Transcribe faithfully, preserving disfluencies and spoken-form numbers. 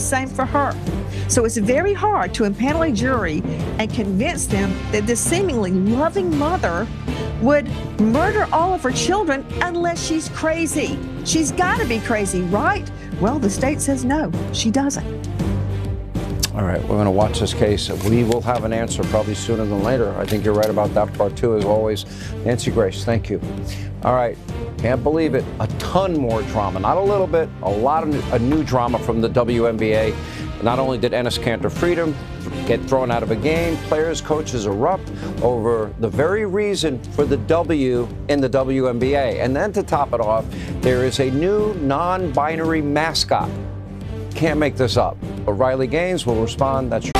same for her. So it's very hard to impanel a jury and convince them that this seemingly loving mother would murder all of her children unless she's crazy. She's got to be crazy, right? Well, the state says no, she doesn't. All right, we're going to watch this case. We will have an answer probably sooner than later. I think you're right about that part, too, as always. Nancy Grace, thank you. All right, can't believe it. A ton more drama. Not a little bit, a lot of new, a new drama from the W N B A. Not only did Enes Kanter Freedom get thrown out of a game, players, coaches erupt over the very reason for the W in the W N B A. And then to top it off, there is a new non-binary mascot. Can't make this up. But Riley Gaines will respond. That's